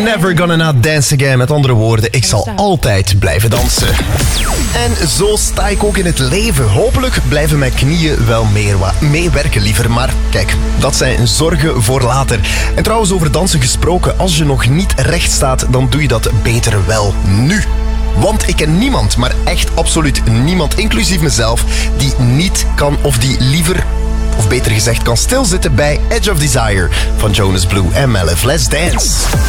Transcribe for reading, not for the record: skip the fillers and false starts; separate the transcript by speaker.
Speaker 1: Never gonna not dance again. Met andere woorden, ik zal altijd blijven dansen. En zo sta ik ook in het leven. Hopelijk blijven mijn knieën wel meewerken liever. Maar kijk, dat zijn zorgen voor later. En trouwens, over dansen gesproken. Als je nog niet recht staat, dan doe je dat beter wel nu. Want ik ken niemand, maar echt absoluut niemand, inclusief mezelf, die niet kan of die liever, of beter gezegd kan stilzitten bij Edge of Desire van Jonas Blue en Melif. Let's dance.